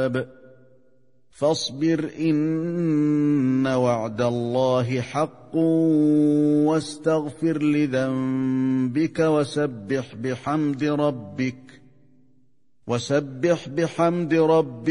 الحساب فاصبر إن وعد الله حق واستغفر لذنبك وسبح بحمد ربك